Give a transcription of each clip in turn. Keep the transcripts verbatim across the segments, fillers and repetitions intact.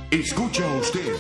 Escucha usted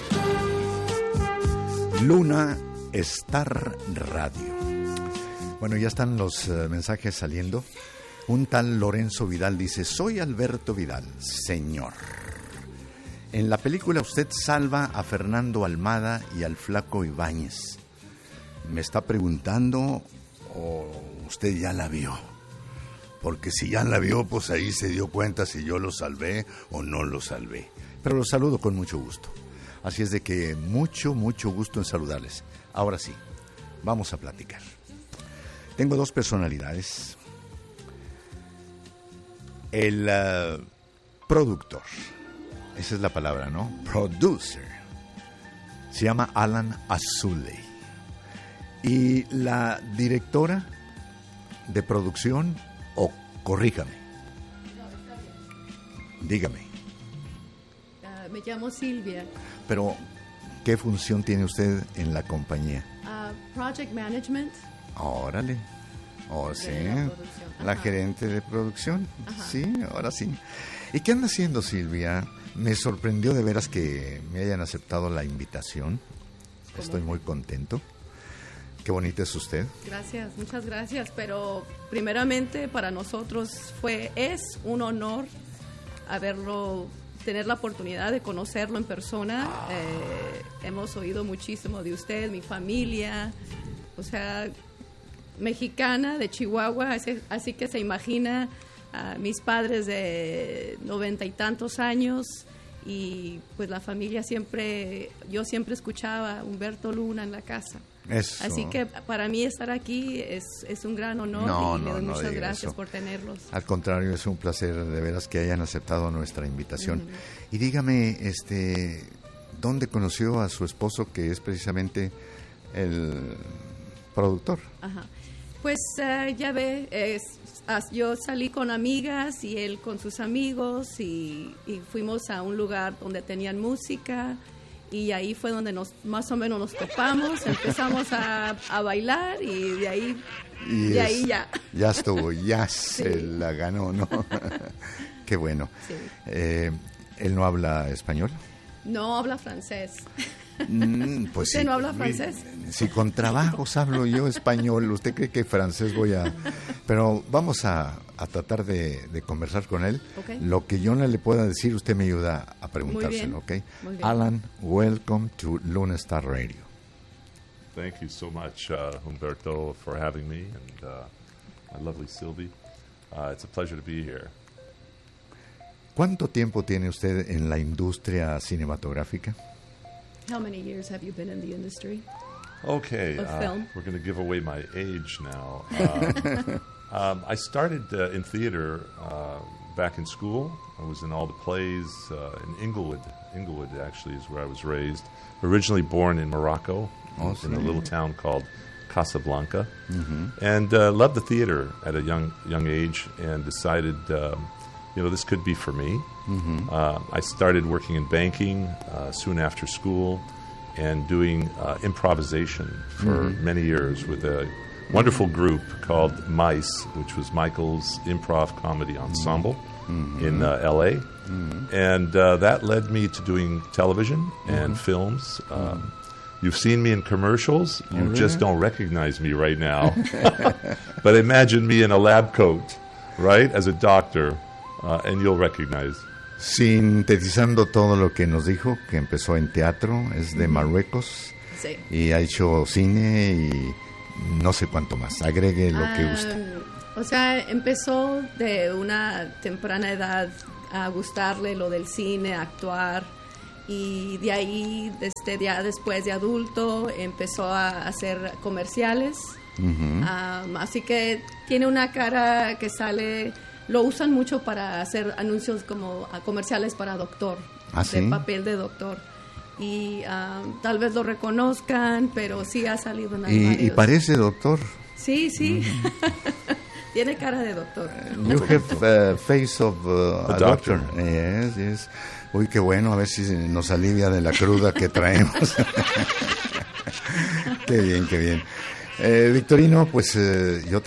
Luna Star Radio. Bueno, ya están los uh, mensajes saliendo. Un tal Lorenzo Vidal dice: soy Alberto Vidal, señor. En la película usted salva a Fernando Almada y al Flaco Ibáñez. Me está preguntando o usted ya la vio. Porque si ya la vio, pues ahí se dio cuenta si yo lo salvé o no lo salvé. Pero los saludo con mucho gusto. Así es de que mucho, mucho gusto en saludarles. Ahora sí, vamos a platicar. Tengo dos personalidades. El uh, productor, esa es la palabra, ¿no? Producer. Se llama Alan Azoulay. Y la directora de producción, o corríjame. No, está bien. Dígame. Uh, me llamo Silvia. Pero, ¿qué función tiene usted en la compañía? Uh, project Management. Órale. Oh, sí. La, la gerente de producción. Ajá. Sí, ahora sí. ¿Y qué anda haciendo, Silvia? Me sorprendió de veras que me hayan aceptado la invitación. Estoy muy contento. Qué bonita es usted. Gracias, muchas gracias. Pero primeramente para nosotros fue, es un honor haberlo, tener la oportunidad de conocerlo en persona. Ah. Eh, hemos oído muchísimo de usted, mi familia, o sea, mexicana de Chihuahua, así, así que se imagina a mis padres de noventa y tantos años. Y pues la familia siempre, yo siempre escuchaba a Humberto Luna en la casa. Eso. Así que para mí estar aquí es, es un gran honor no, y no, le doy no muchas gracias eso. por tenerlos. Al contrario, es un placer de veras que hayan aceptado nuestra invitación. Uh-huh. Y dígame, este, ¿dónde conoció a su esposo, que es precisamente el productor? Ajá. Pues uh, ya ve, es, as, yo salí con amigas y él con sus amigos y, y fuimos a un lugar donde tenían música y ahí fue donde nos más o menos nos topamos, empezamos a, a bailar y de ahí, y de es, ahí ya. Ya estuvo, ya Sí. se la ganó, ¿no? Qué bueno. Sí. Eh, ¿Él no habla español? No habla francés. Mm, pues ¿Usted sí, no habla francés? Si con trabajos hablo yo español, ¿usted cree que francés voy a...? Pero vamos a, a tratar de, de conversar con él. Okay. Lo que yo no le pueda decir, usted me ayuda a preguntárselo, ¿ok? Muy bien. Alan, welcome to Luna Star Radio. Thank you so much, uh, Humberto, for having me, and uh, my lovely Sylvie. Uh, it's a pleasure to be here. ¿Cuánto tiempo tiene usted en la industria cinematográfica? How many years have you been in the industry? Okay, Of uh, film. we're going to give away my age now. Um, um, I started uh, in theater uh, back in school. I was in all the plays uh, in Inglewood. Inglewood, actually, is where I was raised. Originally born in Morocco, Oh, in a sí. little town called Casablanca, Mm-hmm. and uh, loved the theater at a young young age, and decided, um, you know, this could be for me. Mm-hmm. Uh, I started working in banking uh, soon after school, and doing uh, improvisation for Mm-hmm. many years with a wonderful group called Mice, which was Michael's Improv Comedy Ensemble Mm-hmm. in uh, L A. Mm-hmm. And uh, that led me to doing television and Mm-hmm. films. Um, You've seen me in commercials. You Oh, really? just don't recognize me right now. But imagine me in a lab coat, right, as a doctor, uh, and you'll recognize. Sintetizando todo lo que nos dijo, que empezó en teatro, es de Marruecos Sí. y ha hecho cine y no sé cuánto más. Agregue lo que Ah, guste. O sea, empezó de una temprana edad a gustarle lo del cine, a actuar, y de ahí, desde ya después de adulto, empezó a hacer comerciales. Ujú. Um, así que tiene una cara que sale, lo usan mucho para hacer anuncios como uh, comerciales para doctor, ¿Ah, de sí? papel de doctor. Y um, tal vez lo reconozcan, pero sí ha salido en Y, y varios. parece doctor. Sí, sí. Tiene cara de doctor. You have uh, face of uh, a, A doctor. doctor. Yes, yes. Uy, qué bueno, a ver si nos alivia de la cruda que traemos. Qué bien, qué bien. Eh, Victorino, pues eh, yo